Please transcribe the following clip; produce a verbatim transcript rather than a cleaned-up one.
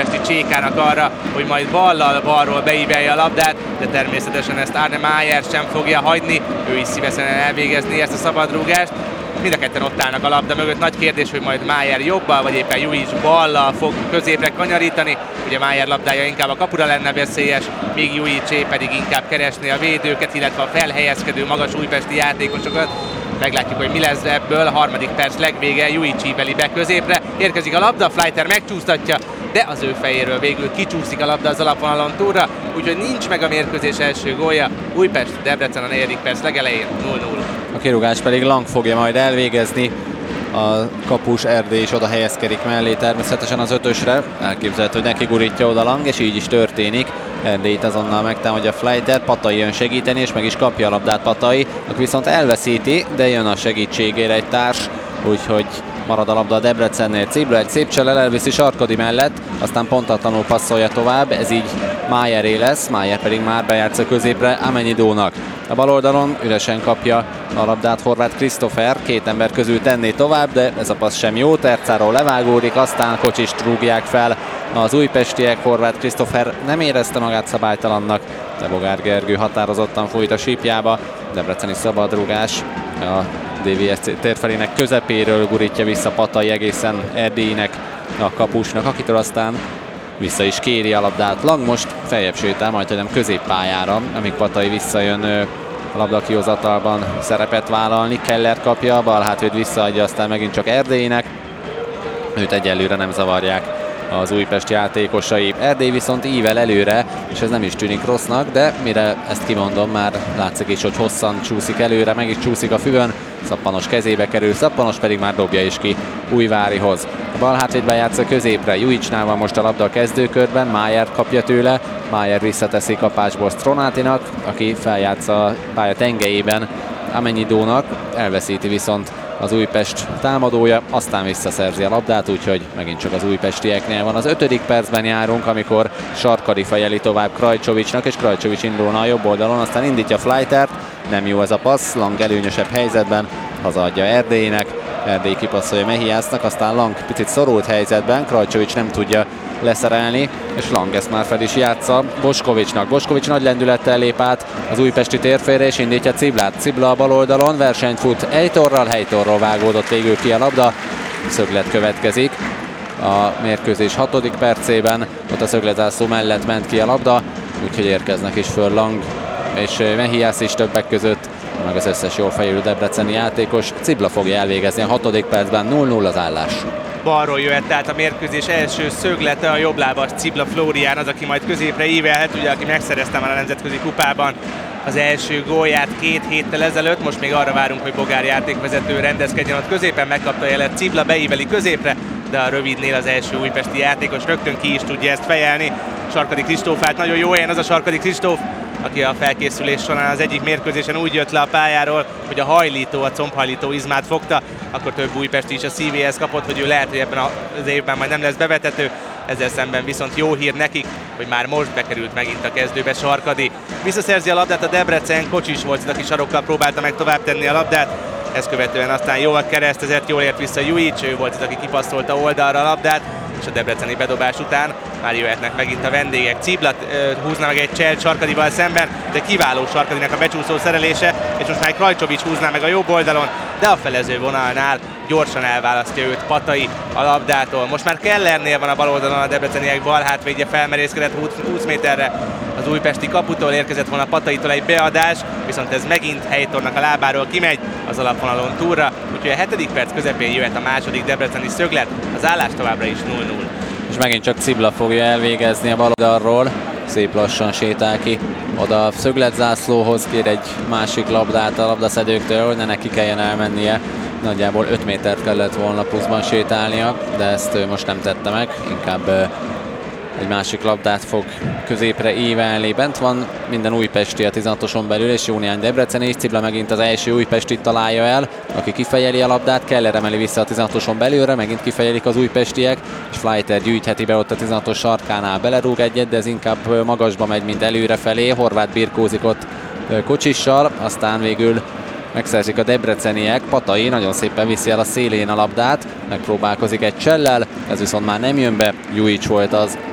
újpesti Csékának arra, hogy majd ballal balról beívelje a labdát, de természetesen ezt Arne Mayer sem fogja hagyni, ő is szívesen elvégezni ezt a szabadrúgást. Mind a ketten ott állnak a labda mögött. Nagy kérdés, hogy majd Mayer jobbal, vagy éppen Juic ballal fog középre kanyarítani. Ugye Mayer labdája inkább a kapura lenne veszélyes, míg Juicé pedig inkább keresni a védőket, illetve a felhelyezkedő magas újpesti játékosokat. Meglátjuk, hogy mi lesz ebből. A harmadik perc legvége, Juic íveli be középre. Érkezik a labda, Fleiter megcsúsztatja, de az ő fejéről végül kicsúszik a labda az alapvonalon túlra, úgyhogy nincs meg a mérkőzés első gólja. Újpest, Debrecen a negyedik perc legelején null null. A kirúgás pedig Lang fogja majd elvégezni. A kapus Erdély is oda helyezkedik mellé, természetesen az ötösre. Elképzelhető, hogy neki gurítja oda Lang, és így is történik. Erdélyt azonnal megtámadja Fleiter, Patai jön segíteni, és meg is kapja a labdát Patai, aki viszont elveszíti, de jön a segítségére egy társ, úgyhogy marad a labda a Debrecennél. Cibla egy szép csellel elviszi Sarkadi mellett, aztán pontatlanul passzolja tovább, ez így Mayeré lesz, Mayer pedig már bejátsza középre Amenidónak. A bal oldalon üresen kapja a labdát Horváth Krisztófer, két ember közül tenné tovább, de ez a passz sem jó, Tercáról levágódik, aztán Kocsist rúgják fel az újpestiek. Horváth Krisztófer nem érezte magát szabálytalannak, de Bogár Gergő határozottan fújt a sípjába. Debreceni szabadrúgás a dé vé es cé térfelének közepéről gurítja vissza Patai egészen Erdélynek, a kapusnak, akitől aztán vissza is kéri a labdát. Lang most feljebb sétál, majd hanem középpályára, amíg Patai visszajön a labda kihozatalban szerepet vállalni. Keller kapja, a bal hátvéd visszaadja, aztán megint csak Erdélynek. Őt egyelőre nem zavarják az Újpest játékosai. Erdély viszont ível előre, és ez nem is tűnik rossznak, de mire ezt kimondom, már látszik is, hogy hosszan csúszik előre, meg is csúszik a füvön. Szappanos kezébe kerül, Szappanos pedig már dobja is ki Újvárihoz. A bal hátvédben játszik középre, Juicnál van most a labda a kezdőkörben, Mayer kapja tőle, Mayer visszateszi kapásból Stronátinak, aki feljátsza a pálya tengelyében Amenidónak, elveszíti viszont az Újpest támadója, aztán visszaszerzi a labdát, úgyhogy megint csak az újpestieknél van. Az ötödik percben járunk, amikor Sarkadi fejeli tovább Krajcsovicsnak, és Krajcsovics indulna a jobb oldalon, aztán indítja Fleitert, nem jó ez a passz, Lang előnyösebb helyzetben, hazaadja Erdélynek, Erdély kipasszolja Mehiásznak, aztán Lang picit szorult helyzetben, Krajcsovics nem tudja leszerelni, és Lang ezt már fel is játsza Boskovicsnak. Boskovics nagy lendülettel lép át az újpesti térfélre, és indítja Ciblát. Cibla a bal oldalon, versenyt fut Heitorral, Heitorról vágódott végül ki a labda, szöglet következik. A mérkőzés hatodik percében, ott a szögletzászló mellett ment ki a labda, úgyhogy érkeznek is föl Lang és Mehiász is többek között, meg az összes jól fejlődő debreceni játékos. Cibla fogja elvégezni a hatodik percben, null null az állás. Balról jöhet át a mérkőzés első szöglete, a jobblábas Cibla Flórián az, aki majd középre ívelhet, ugye aki megszerezte már a nemzetközi kupában az első gólját két héttel ezelőtt. Most még arra várunk, hogy Bogár játékvezető rendezkedjen ott középen, megkapta a jelet, Cibla beíveli középre, de a rövidnél az első újpesti játékos rögtön ki is tudja ezt fejelni. Sarkadi Kristófát nagyon jó helyen az a Sarkadi Kristóf, aki a felkészülés során az egyik mérkőzésen úgy jött le a pályáról, hogy a hajlító, a combhajlító izmát fogta, akkor több újpesti is a szívéhez kapott, hogy ő lehet, hogy ebben az évben majd nem lesz bevetető. Ezzel szemben viszont jó hír nekik, hogy már most bekerült megint a kezdőbe Sarkadi. Visszaszerzi a labdát a Debrecen, Kocsis volt, aki sarokkal próbálta meg tovább tenni a labdát. Ezt követően aztán jó a kereszt, ezért jól ért vissza Juic, ő volt az, aki kipasszolta oldalra a labdát, és a debreceni bedobás után már jöhetnek megint a vendégek. Cibla húzna meg egy cselt Sarkadival szemben, de kiváló Sarkadinak a becsúszó szerelése, és most már Krajcsovics húzná meg a jobb oldalon, de a felező vonalnál gyorsan elválasztja őt Patai a labdától. Most már Kellernél van a bal oldalon a debreceniek bal hátvédje, felmerészkedett húsz méterre az újpesti kaputól, érkezett volna Pataitól egy beadás, viszont ez megint Heitornak a lábáról kimegy az alapvonalon túlra, úgyhogy a hetedik perc közepén jöhet a második debreceni szöglet, az állás továbbra is null null. És megint csak Cibla fogja elvégezni a bal oldalról, szép lassan sétál ki oda a szögletzászlóhoz, kér egy másik labdát a labdaszedőktől, hogy ne neki kelljen elmennie. Nagyjából öt métert kellett volna pluszban sétálnia, de ezt ő most nem tette meg, inkább egy másik labdát fog középre ívelni. Bent van minden újpesti a tizenhatoson belül, és jó néhány debreceni is. Cibla megint az első újpestit találja el, aki kifejeli a labdát, Keller emeli vissza a tizenhatoson belülre, megint kifejelik az újpestiek, és Fleiter gyűjtheti be ott a tizenhatos sarkánál, belerúg egyet, de ez inkább magasba megy, mint előre felé. Horváth birkózik ott Kocsissal, aztán végül megszerzik a debreceniek, Patai nagyon szépen viszi el a szélén a labdát, megpróbálkozik egy csellel, ez viszont már nem jön be, Juic volt az,